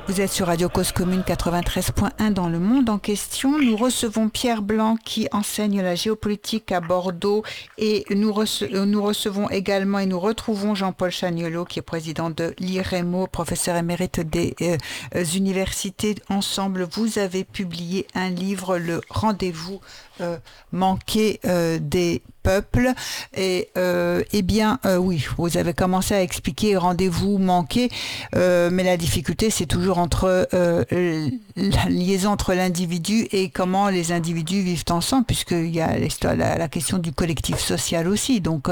Vous êtes sur Radio Cause Commune 93.1 dans le monde en question. Nous recevons Pierre Blanc qui enseigne la géopolitique à Bordeaux et nous recevons également et nous retrouvons Jean-Paul Chagnolot qui est président de l'IREMO, professeur émérite des universités. Ensemble, vous avez publié un livre, Le rendez-vous manqué des peuples. Et oui, vous avez commencé à expliquer rendez-vous manqué, mais la difficulté c'est toujours entre la liaison entre l'individu et comment les individus vivent ensemble, puisqu'il y a la question du collectif social aussi. Donc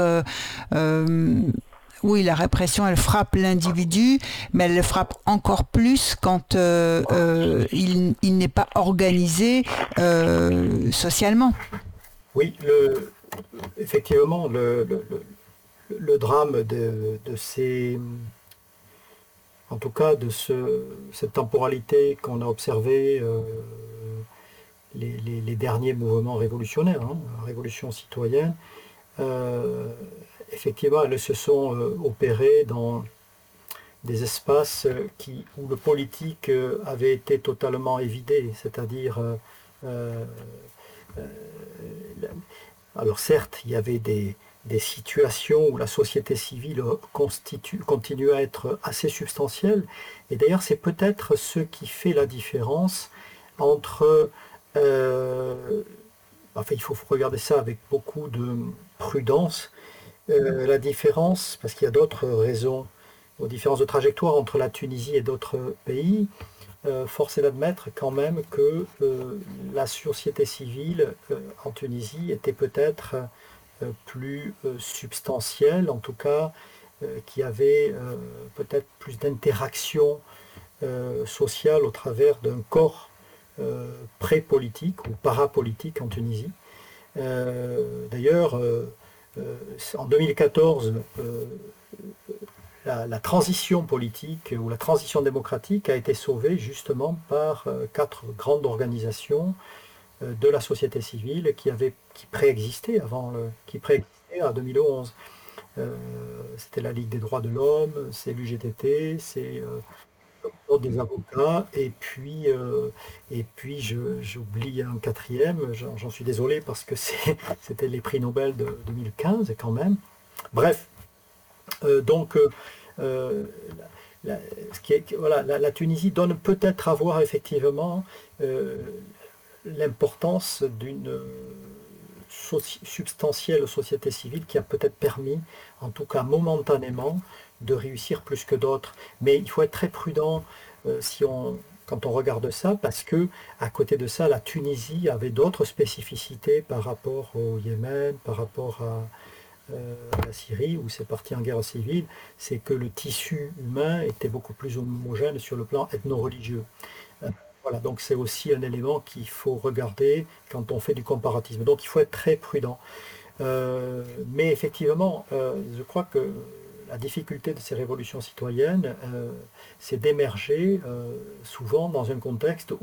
oui, la répression, elle frappe l'individu, mais elle le frappe encore plus quand il n'est pas organisé socialement. Oui, effectivement, le drame de ces, en tout cas de cette temporalité qu'on a observée, les derniers mouvements révolutionnaires, la révolution citoyenne, effectivement, elles se sont opérées dans des espaces où le politique avait été totalement évidé, c'est-à-dire euh, alors certes, il y avait des situations où la société civile continue à être assez substantielle, et d'ailleurs c'est peut-être ce qui fait la différence entre... enfin, il faut regarder ça avec beaucoup de prudence, la différence, parce qu'il y a d'autres raisons, aux différences de trajectoire entre la Tunisie et d'autres pays. Force est d'admettre quand même que la société civile en Tunisie était peut-être plus substantielle, en tout cas qui avait peut-être plus d'interaction sociale au travers d'un corps pré-politique ou parapolitique en Tunisie. D'ailleurs, en 2014, la transition politique ou la transition démocratique a été sauvée justement par 4 grandes organisations de la société civile qui préexistaient à 2011. C'était la Ligue des droits de l'homme, c'est l'UGTT, c'est des avocats, et puis j'oublie un quatrième, j'en suis désolé parce que c'était les prix Nobel de 2015 quand même. Bref, donc euh, voilà, la Tunisie donne peut-être à voir effectivement l'importance d'une substantielle société civile qui a peut-être permis, en tout cas momentanément, de réussir plus que d'autres. Mais il faut être très prudent quand on regarde ça, parce que à côté de ça, la Tunisie avait d'autres spécificités par rapport au Yémen, par rapport à la Syrie, où c'est parti en guerre civile. C'est que le tissu humain était beaucoup plus homogène sur le plan ethno-religieux. Voilà, donc c'est aussi un élément qu'il faut regarder quand on fait du comparatisme. Donc il faut être très prudent. Mais effectivement, je crois que la difficulté de ces révolutions citoyennes, c'est d'émerger souvent dans un contexte